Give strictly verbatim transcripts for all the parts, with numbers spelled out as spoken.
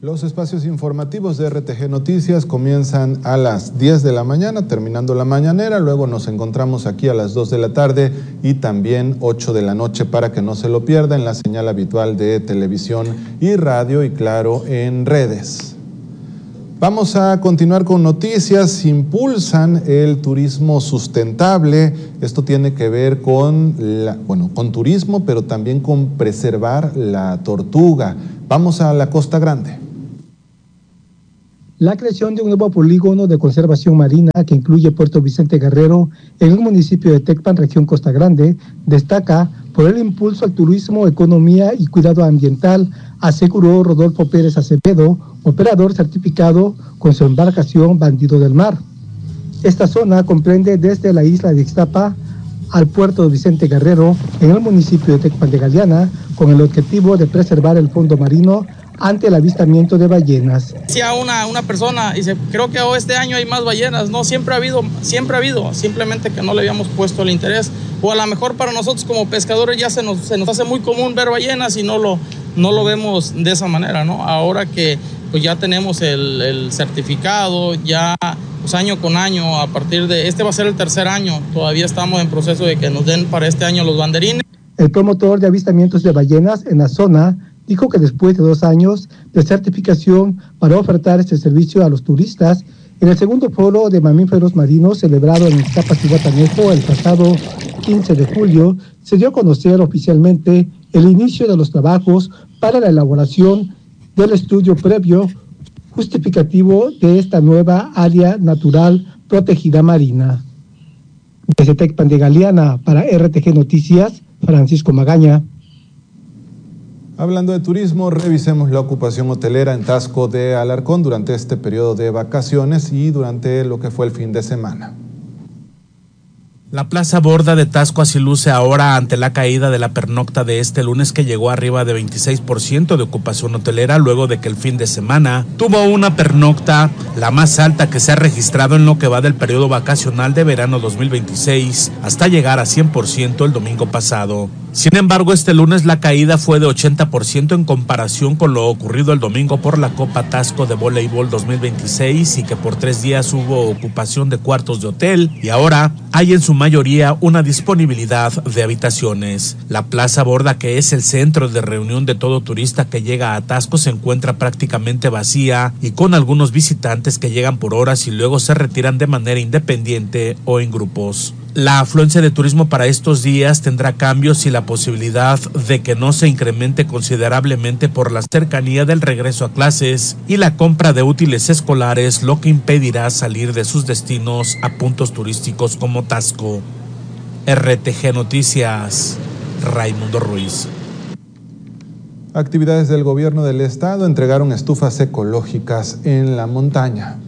Los espacios informativos de R T G Noticias comienzan a las diez de la mañana, terminando la mañanera. Luego nos encontramos aquí a las dos de la tarde y también ocho de la noche para que no se lo pierda en la señal habitual de televisión y radio y claro en redes. Vamos a continuar con noticias. Impulsan el turismo sustentable. Esto tiene que ver con, la, bueno, con turismo, pero también con preservar la tortuga. Vamos a la Costa Grande. La creación de un nuevo polígono de conservación marina que incluye Puerto Vicente Guerrero en el municipio de Tecpan, región Costa Grande, destaca por el impulso al turismo, economía y cuidado ambiental, aseguró Rodolfo Pérez Acevedo, operador certificado con su embarcación Bandido del Mar. Esta zona comprende desde la isla de Ixtapa al puerto de Vicente Guerrero en el municipio de Tecpan de Galeana, con el objetivo de preservar el fondo marino ante el avistamiento de ballenas. Decía una, una persona, dice, creo que este año hay más ballenas. No, siempre ha habido, siempre ha habido, simplemente que no le habíamos puesto el interés. O a lo mejor para nosotros como pescadores ya se nos, se nos hace muy común ver ballenas y no lo, no lo vemos de esa manera, ¿no? Ahora que pues ya tenemos el, el certificado, ya pues año con año, a partir de, este va a ser el tercer año, todavía estamos en proceso de que nos den para este año los banderines. El promotor de avistamientos de ballenas en la zona dijo que después de dos años de certificación para ofertar este servicio a los turistas, en el segundo foro de mamíferos marinos celebrado en Ixtapa, Cihuatanejo, el pasado quince de julio, se dio a conocer oficialmente el inicio de los trabajos para la elaboración del estudio previo justificativo de esta nueva área natural protegida marina. Desde Tecpan de Galeana, para R T G Noticias, Francisco Magaña. Hablando de turismo, revisemos la ocupación hotelera en Taxco de Alarcón durante este periodo de vacaciones y durante lo que fue el fin de semana. La Plaza Borda de Taxco así luce ahora ante la caída de la pernocta de este lunes, que llegó arriba de veintiséis por ciento de ocupación hotelera luego de que el fin de semana tuvo una pernocta la más alta que se ha registrado en lo que va del periodo vacacional de verano dos mil veintiséis hasta llegar a cien por ciento el domingo pasado. Sin embargo, este lunes la caída fue de ochenta por ciento en comparación con lo ocurrido el domingo por la Copa Taxco de Voleibol dos mil veintiséis y que por tres días hubo ocupación de cuartos de hotel y ahora hay en su mayoría una disponibilidad de habitaciones. La Plaza Borda, que es el centro de reunión de todo turista que llega a Taxco, se encuentra prácticamente vacía y con algunos visitantes que llegan por horas y luego se retiran de manera independiente o en grupos. La afluencia de turismo para estos días tendrá cambios y la posibilidad de que no se incremente considerablemente por la cercanía del regreso a clases y la compra de útiles escolares, lo que impedirá salir de sus destinos a puntos turísticos como Taxco. R T G Noticias, Raimundo Ruiz. Actividades del gobierno del estado entregaron estufas ecológicas en la montaña.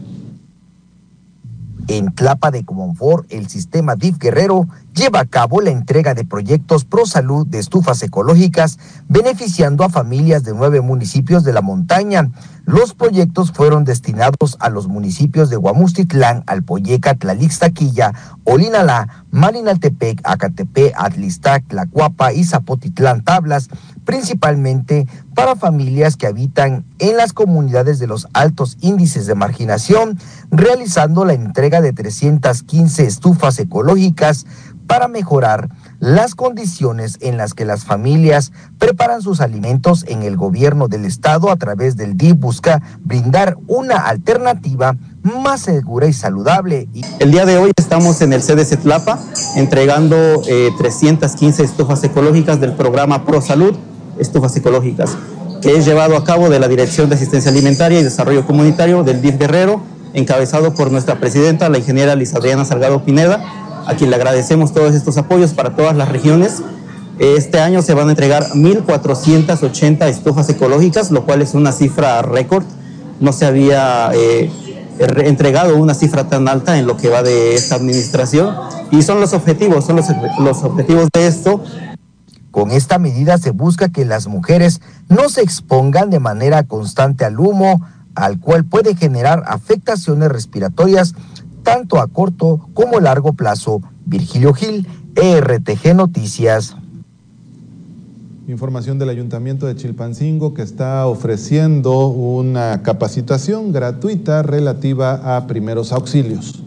En Tlapa de Comonfort, el sistema D I F Guerrero lleva a cabo la entrega de proyectos pro salud de estufas ecológicas, beneficiando a familias de nueve municipios de la montaña. Los proyectos fueron destinados a los municipios de Guamustitlán, Alpoyeca, Tlalixtaquilla, Olinalá, Malinaltepec, Acatepec, Atlistac, Tlacuapa y Zapotitlán Tablas, principalmente para familias que habitan en las comunidades de los altos índices de marginación, realizando la entrega de trescientas quince estufas ecológicas para mejorar las condiciones en las que las familias preparan sus alimentos. En el gobierno del estado, a través del D I F, busca brindar una alternativa más segura y saludable. El día de hoy estamos en el C D C Tlapa entregando eh, trescientas quince estufas ecológicas del programa Pro Salud, estufas ecológicas, que es llevado a cabo de la Dirección de Asistencia Alimentaria y Desarrollo Comunitario del D I F Guerrero, encabezado por nuestra presidenta, la ingeniera Liz Adriana Salgado Pineda, a quien le agradecemos todos estos apoyos para todas las regiones. Este año se van a entregar mil cuatrocientas ochenta estufas ecológicas, lo cual es una cifra récord. No se había eh, entregado una cifra tan alta en lo que va de esta administración, y son los objetivos, son los, los objetivos de esto. Con esta medida se busca que las mujeres no se expongan de manera constante al humo, al cual puede generar afectaciones respiratorias tanto a corto como a largo plazo. Virgilio Gil, R T G Noticias. Información del Ayuntamiento de Chilpancingo, que está ofreciendo una capacitación gratuita relativa a primeros auxilios.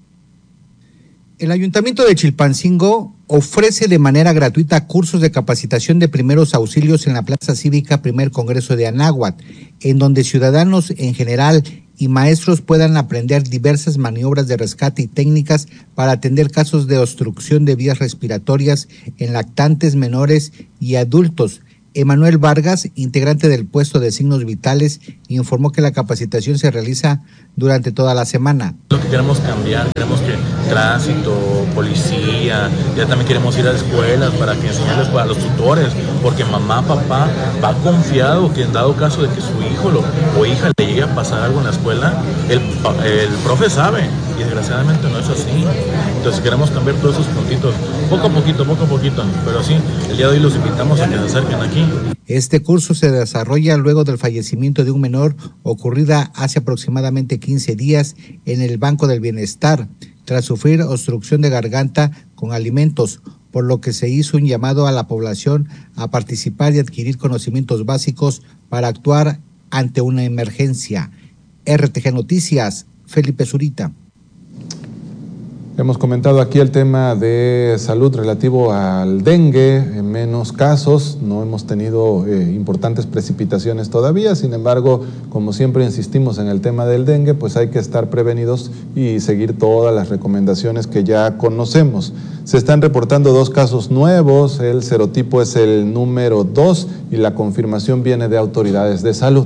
El Ayuntamiento de Chilpancingo ofrece de manera gratuita cursos de capacitación de primeros auxilios en la Plaza Cívica Primer Congreso de Anáhuac, en donde ciudadanos en general y maestros puedan aprender diversas maniobras de rescate y técnicas para atender casos de obstrucción de vías respiratorias en lactantes menores y adultos. Emanuel Vargas, integrante del puesto de signos vitales, informó que la capacitación se realiza durante toda la semana. Lo que queremos cambiar, queremos que tránsito, policía, ya también queremos ir a escuelas para que enseñarles para los tutores, porque mamá, papá va confiado que en dado caso de que su hijo lo, o hija le llegue a pasar algo en la escuela, el, el profe sabe, y desgraciadamente no es así. Entonces queremos cambiar todos esos puntitos, poco a poquito, poco a poquito, pero sí, el día de hoy los invitamos a que se acerquen aquí. Este curso se desarrolla luego del fallecimiento de un menor ocurrida hace aproximadamente quince días en el Banco del Bienestar, tras sufrir obstrucción de garganta con alimentos, por lo que se hizo un llamado a la población a participar y adquirir conocimientos básicos para actuar ante una emergencia. R T G Noticias, Felipe Zurita. Hemos comentado aquí el tema de salud relativo al dengue, en menos casos, no hemos tenido eh, importantes precipitaciones todavía, sin embargo, como siempre insistimos en el tema del dengue, pues hay que estar prevenidos y seguir todas las recomendaciones que ya conocemos. Se están reportando dos casos nuevos, el serotipo es el número dos y la confirmación viene de autoridades de salud.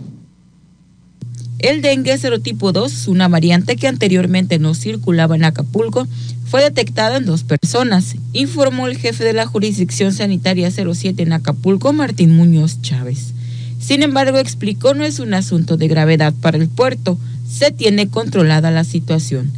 El dengue serotipo dos, una variante que anteriormente no circulaba en Acapulco, fue detectada en dos personas, informó el jefe de la Jurisdicción Sanitaria cero siete en Acapulco, Martín Muñoz Chávez. Sin embargo, explicó, no es un asunto de gravedad para el puerto, se tiene controlada la situación.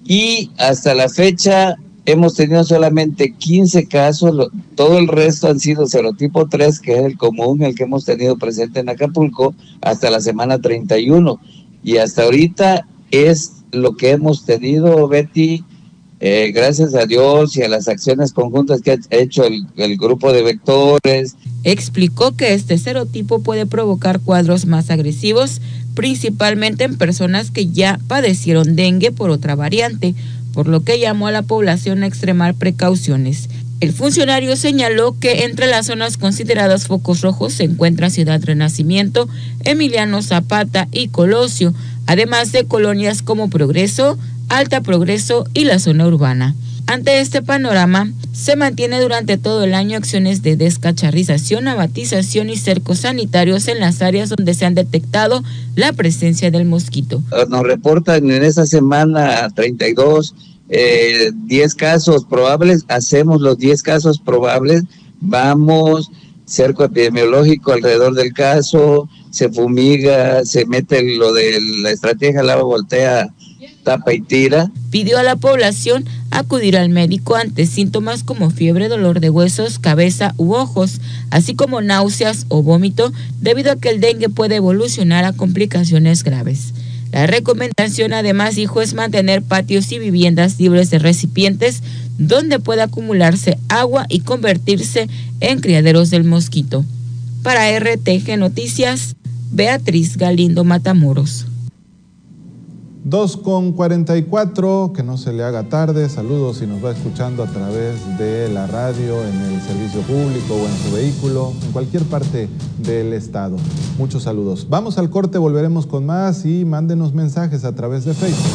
Y hasta la fecha hemos tenido solamente quince casos, lo, todo el resto han sido serotipo tres, que es el común, el que hemos tenido presente en Acapulco, hasta la semana treinta y uno. Y hasta ahorita es lo que hemos tenido, Betty, eh, gracias a Dios y a las acciones conjuntas que ha hecho el, el grupo de vectores. Explicó que este serotipo puede provocar cuadros más agresivos, principalmente en personas que ya padecieron dengue por otra variante, por lo que llamó a la población a extremar precauciones. El funcionario señaló que entre las zonas consideradas focos rojos se encuentra Ciudad Renacimiento, Emiliano Zapata y Colosio, además de colonias como Progreso, Alta Progreso y la zona urbana. Ante este panorama, se mantiene durante todo el año acciones de descacharrización, abatización y cercos sanitarios en las áreas donde se han detectado la presencia del mosquito. Nos reportan en esta semana treinta y dos, eh, diez casos probables, hacemos los diez casos probables, vamos, cerco epidemiológico alrededor del caso, se fumiga, se mete lo de la estrategia lava, voltea, tapa y tira. Pidió a la población acudir al médico ante síntomas como fiebre, dolor de huesos, cabeza u ojos, así como náuseas o vómito, debido a que el dengue puede evolucionar a complicaciones graves. La recomendación, además, dijo, es mantener patios y viviendas libres de recipientes donde pueda acumularse agua y convertirse en criaderos del mosquito. Para R T G Noticias, Beatriz Galindo Matamoros. dos con cuarenta y cuatro, que no se le haga tarde. Saludos si nos va escuchando a través de la radio, en el servicio público o en su vehículo, en cualquier parte del estado. Muchos saludos. Vamos al corte, volveremos con más y mándenos mensajes a través de Facebook.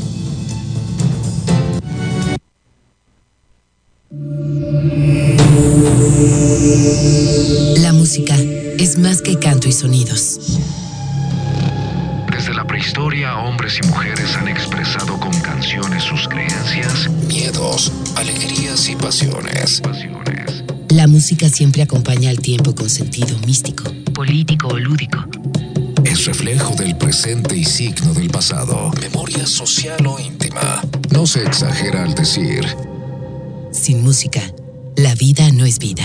La música es más que canto y sonidos. Desde la prehistoria, hombres y mujeres han expresado con canciones sus creencias, miedos, alegrías y pasiones. pasiones. La música siempre acompaña al tiempo con sentido místico, político o lúdico. Es reflejo del presente y signo del pasado. Memoria social o íntima. No se exagera al decir: sin música, la vida no es vida.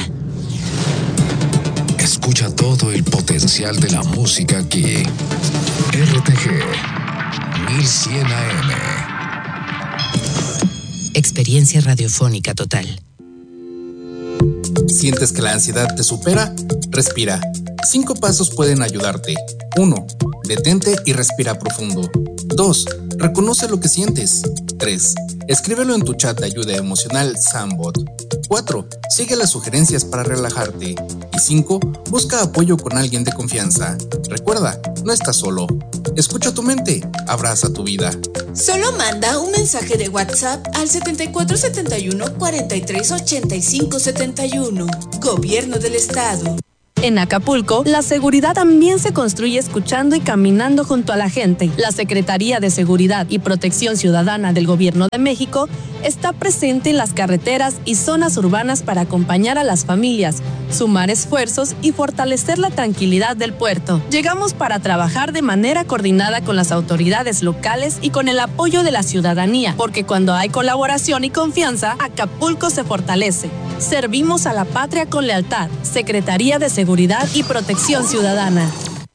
Escucha todo el potencial de la música aquí. R T G mil cien A M. Experiencia radiofónica total. ¿Sientes que la ansiedad te supera? Respira. Cinco pasos pueden ayudarte. uno. Detente y respira profundo. dos. Reconoce lo que sientes. tres. Escríbelo en tu chat de ayuda emocional Sambot. cuatro. Sigue las sugerencias para relajarte. Y cinco. Busca apoyo con alguien de confianza. Recuerda, no estás solo. Escucha tu mente, abraza tu vida. Solo manda un mensaje de WhatsApp al setenta y cuatro setenta y uno cuarenta y tres ochenta y cinco setenta y uno. Gobierno del Estado. En Acapulco, la seguridad también se construye escuchando y caminando junto a la gente. La Secretaría de Seguridad y Protección Ciudadana del Gobierno de México está presente en las carreteras y zonas urbanas para acompañar a las familias, sumar esfuerzos y fortalecer la tranquilidad del puerto. Llegamos para trabajar de manera coordinada con las autoridades locales y con el apoyo de la ciudadanía, porque cuando hay colaboración y confianza, Acapulco se fortalece. Servimos a la patria con lealtad. Secretaría de Seguridad y Protección Ciudadana.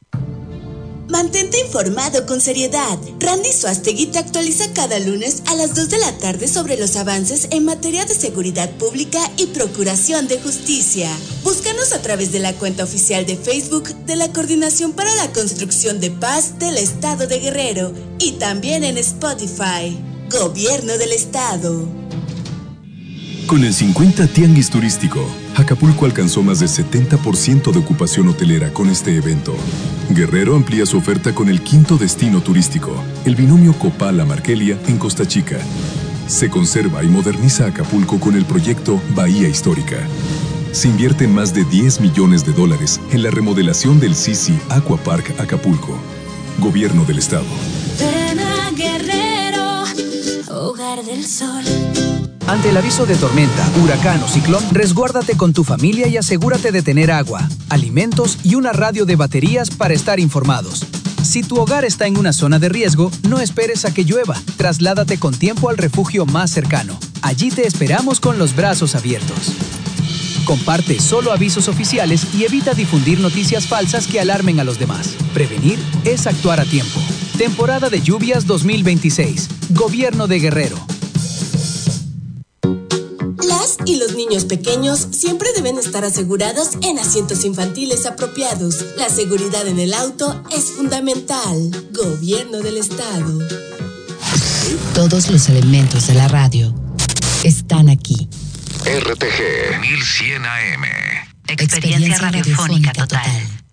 Mantente informado con seriedad. Randy Suastegui te actualiza cada lunes a las dos de la tarde sobre los avances en materia de seguridad pública y procuración de justicia. Búscanos a través de la cuenta oficial de Facebook de la Coordinación para la Construcción de Paz del Estado de Guerrero y también en Spotify. Gobierno del Estado. Con el cincuenta Tianguis Turístico, Acapulco alcanzó más del setenta por ciento de ocupación hotelera con este evento. Guerrero amplía su oferta con el quinto destino turístico, el binomio Copala-Markelia en Costa Chica. Se conserva y moderniza Acapulco con el proyecto Bahía Histórica. Se invierten más de diez millones de dólares en la remodelación del Sisi Aqua Park Acapulco. Gobierno del Estado. Ven a Guerrero, hogar del sol. Ante el aviso de tormenta, huracán o ciclón, resguárdate con tu familia y asegúrate de tener agua, alimentos y una radio de baterías para estar informados. Si tu hogar está en una zona de riesgo, no esperes a que llueva. Trasládate con tiempo al refugio más cercano. Allí te esperamos con los brazos abiertos. Comparte solo avisos oficiales y evita difundir noticias falsas que alarmen a los demás. Prevenir es actuar a tiempo. Temporada de lluvias dos mil veintiséis. Gobierno de Guerrero. Las y los niños pequeños siempre deben estar asegurados en asientos infantiles apropiados. La seguridad en el auto es fundamental. Gobierno del Estado. Todos los elementos de la radio están aquí. R T G mil cien A M. Experiencia radiofónica total.